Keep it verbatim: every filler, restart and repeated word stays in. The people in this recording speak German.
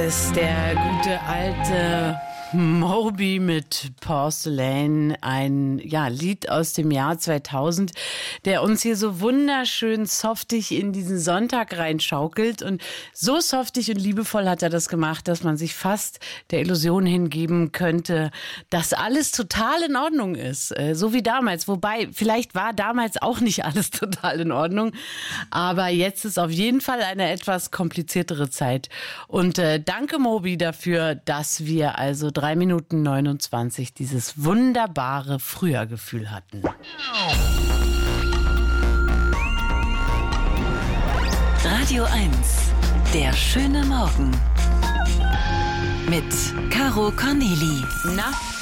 Ist der gute alte Moby mit Porcelain, ein ja, Lied aus dem Jahr zweitausend, der uns hier so wunderschön softig in diesen Sonntag reinschaukelt. Und so softig und liebevoll hat er das gemacht, dass man sich fast der Illusion hingeben könnte, dass alles total in Ordnung ist. So wie damals. Wobei, vielleicht war damals auch nicht alles total in Ordnung. Aber jetzt ist auf jeden Fall eine etwas kompliziertere Zeit. Und äh, danke, Moby, dafür, dass wir also drei Minuten neunundzwanzig dieses wunderbare Frühjahrgefühl hatten. Radio eins, der schöne Morgen mit Caro Corneli. Na,